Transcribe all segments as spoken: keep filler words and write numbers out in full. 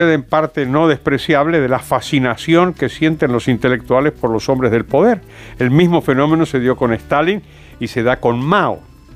en parte no despreciable de la fascinación que sienten los intelectuales por los hombres del poder. El mismo fenómeno se dio con Stalin y se da con Mao.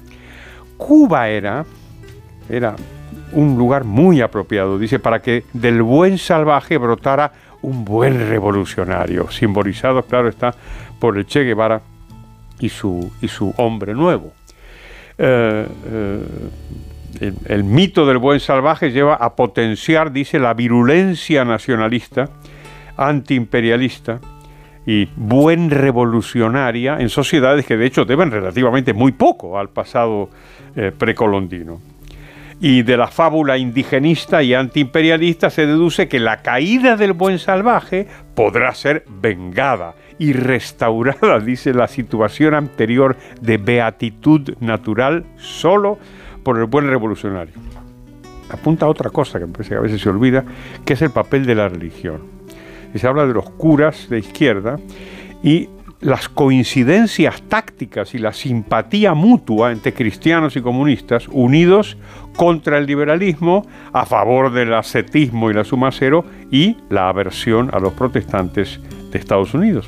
Cuba era, era un lugar muy apropiado, dice, para que del buen salvaje brotara un buen revolucionario, simbolizado, claro está, por el Che Guevara y su, y su hombre nuevo. Eh, eh, el, el mito del buen salvaje lleva a potenciar, dice, la virulencia nacionalista, antiimperialista y buen revolucionaria en sociedades que de hecho deben relativamente muy poco al pasado eh, precolombino. Y de la fábula indigenista y antiimperialista se deduce que la caída del buen salvaje podrá ser vengada y restaurada, dice, la situación anterior de beatitud natural solo por el buen revolucionario. Apunta a otra cosa que me parece que a veces se olvida, que es el papel de la religión. Y se habla de los curas de izquierda y las coincidencias tácticas y la simpatía mutua entre cristianos y comunistas unidos contra el liberalismo, a favor del ascetismo y la suma cero y la aversión a los protestantes de Estados Unidos.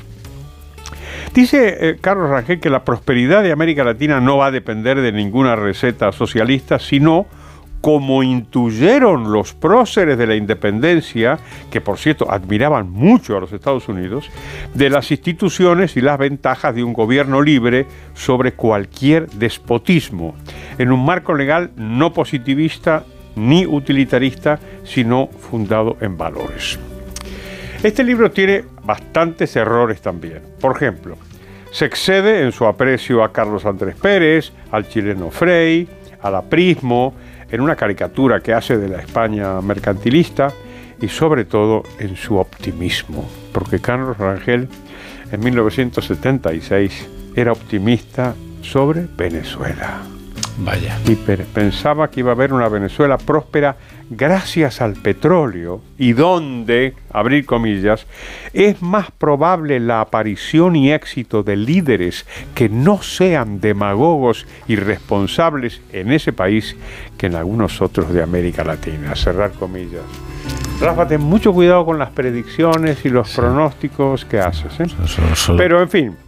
Dice eh, Carlos Rangel que la prosperidad de América Latina no va a depender de ninguna receta socialista, sino, como intuyeron los próceres de la independencia, que por cierto admiraban mucho a los Estados Unidos, de las instituciones y las ventajas de un gobierno libre sobre cualquier despotismo, en un marco legal no positivista ni utilitarista, sino fundado en valores. Este libro tiene bastantes errores también. Por ejemplo, se excede en su aprecio a Carlos Andrés Pérez, al chileno Frei, al aprismo, en una caricatura que hace de la España mercantilista y sobre todo en su optimismo, porque Carlos Rangel en mil novecientos setenta y seis era optimista sobre Venezuela. Vaya. Y pensaba que iba a haber una Venezuela próspera gracias al petróleo y donde, abrir comillas, es más probable la aparición y éxito de líderes que no sean demagogos irresponsables en ese país que en algunos otros de América Latina, cerrar comillas. Rafa, ten mucho cuidado con las predicciones y los sí. pronósticos que haces, ¿eh? Solo, solo. Pero en fin,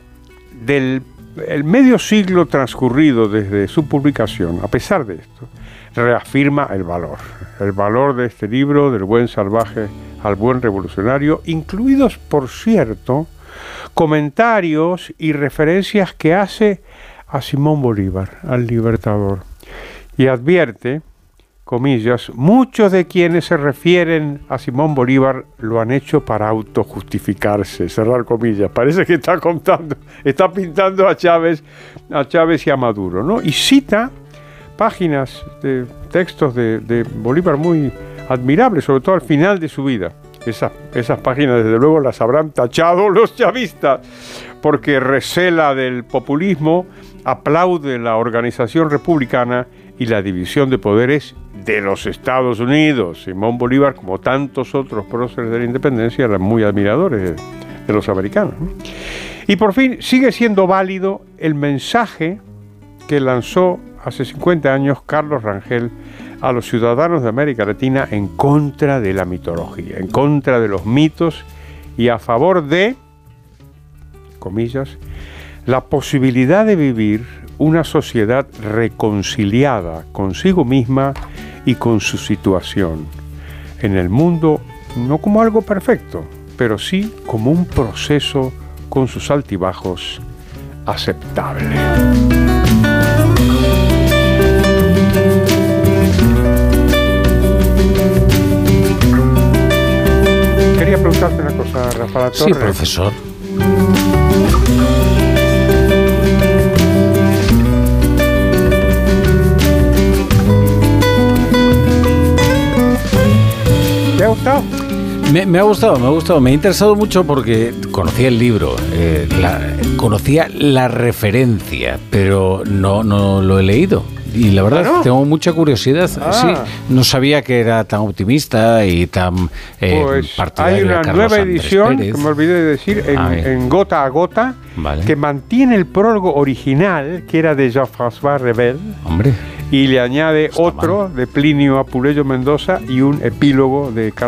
del el medio siglo transcurrido desde su publicación, a pesar de esto, reafirma el valor, el valor de este libro, del buen salvaje al buen revolucionario, incluidos, por cierto, comentarios y referencias que hace a Simón Bolívar, al libertador, y advierte, comillas, muchos de quienes se refieren a Simón Bolívar lo han hecho para autojustificarse, cerrar comillas. Parece que está contando, está pintando a Chávez, a Chávez y a Maduro, ¿no? Y cita páginas de textos de, de Bolívar muy admirables, sobre todo al final de su vida. Esas, esas páginas, desde luego, las habrán tachado los chavistas, porque recela del populismo, aplaude la organización republicana y la división de poderes de los Estados Unidos. Simón Bolívar, como tantos otros próceres de la independencia, eran muy admiradores de, de los americanos, ¿no? Y por fin sigue siendo válido el mensaje que lanzó hace cincuenta años Carlos Rangel a los ciudadanos de América Latina en contra de la mitología, en contra de los mitos y a favor de, comillas, la posibilidad de vivir una sociedad reconciliada consigo misma y con su situación en el mundo, no como algo perfecto, pero sí como un proceso con sus altibajos aceptable. Quería preguntarte una cosa, Rafa Torre. Sí, profesor. ¿Te ha gustado? Me, me ha gustado, me ha gustado. Me ha interesado mucho porque conocía el libro, eh, la, conocía la referencia, pero no, no lo he leído. Y la verdad, ¿no? Tengo mucha curiosidad. Ah. Sí, no sabía que era tan optimista y tan eh, pues partidario hay una de Carlos nueva Andrés edición, Pérez. que me olvidé de decir, en, ah, en gota a gota, vale. que mantiene el prólogo original, que era de Jean-François Revel. Hombre. y le añade Está otro mal. de Plinio Apuleyo Mendoza y un epílogo de Carlos